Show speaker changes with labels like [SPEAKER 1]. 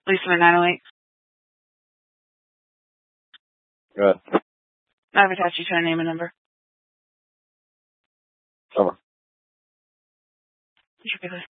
[SPEAKER 1] Lisa 908.
[SPEAKER 2] Good.
[SPEAKER 1] I've attached you to a name and number.
[SPEAKER 2] Over.
[SPEAKER 1] You should be good.